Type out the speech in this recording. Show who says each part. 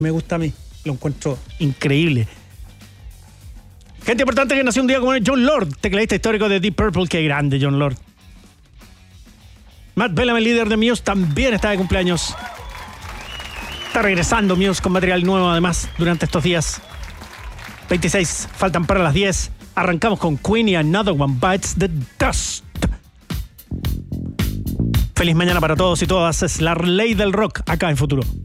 Speaker 1: me gusta a mí. Lo encuentro increíble. Gente importante que nació un día como el Jon Lord, tecladista histórico de Deep Purple. Qué grande Jon Lord. Matt Bellamy, líder de Muse, también está de cumpleaños. Está regresando Muse con material nuevo además durante estos días. 26, faltan para las 10. Arrancamos con Queen y Another One Bites the Dust. Feliz mañana para todos y todas. Es la ley del rock acá en Futuro.